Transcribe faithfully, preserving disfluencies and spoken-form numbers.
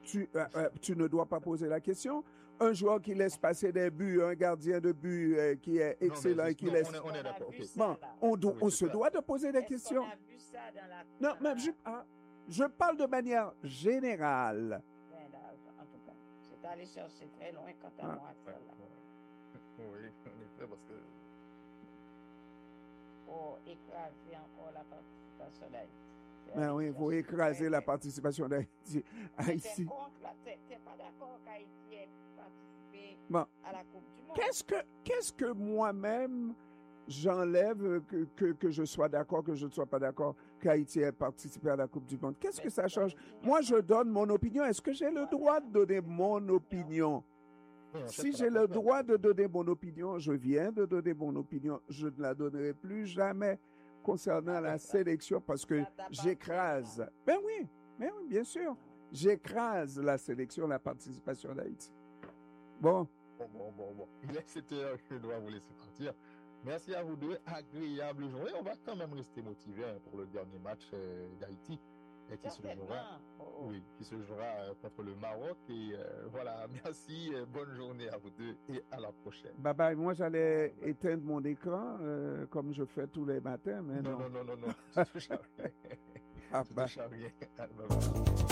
tu, euh, euh, tu ne dois pas poser la question. Un joueur qui laisse passer des buts, un gardien de but euh, qui est excellent mais et qui non, laisse... on est, on est d'accord. Ok. Bon, on, do- Oui, on c'est se ça. doit de poser des Est-ce questions. qu'on a vu ça dans la... Non, mais je, ah, je parle de manière générale. Ben là, en tout cas, c'est allé chercher très loin quant à Ah. moi, ça, Ouais, là. ouais. Oui, en effet, parce que Pour écraser encore la participation d'Haïti. C'est Ben aller oui, il faut chercher écraser très, la très- participation d'Haïti. Mais t'es Haïti. contre, là, t'es t'es pas d'accord qu'Haïti ait participé Bon, à la Coupe du Monde. qu'est-ce que, qu'est-ce que moi-même j'enlève que, que, que je sois d'accord, que je ne sois pas d'accord qu'Haïti ait participé à la Coupe du Monde? Qu'est-ce Mais que ça ça change? veut dire- Moi, je donne mon opinion. Est-ce que j'ai le Voilà. droit de donner mon opinion? oui, on Si cherche j'ai la le confiance. droit de donner mon opinion, je viens de donner mon opinion. Je ne la donnerai plus jamais concernant la sélection parce que Ça t'appartient, j'écrase. là. Ben oui, ben oui, bien sûr. J'écrase la sélection, la participation d'Haïti. Bon, Bon, bon, bon, bon. Il est sept heures, je dois vous laisser partir. Merci à vous deux. Agréable journée. On va quand même rester motivés hein, pour le dernier match euh, d'Haïti et qui se jouera, Certainement. Oh, oh. oui, qui se jouera euh, contre le Maroc. Et euh, voilà, merci. euh, bonne journée à vous deux et à la prochaine. bye bye. Moi, j'allais éteindre mon écran euh, comme je fais tous les matins, mais Non, non. non, non, non, non. Tu touches à rien. Ah, Tu bah. touches à rien. Bye bye.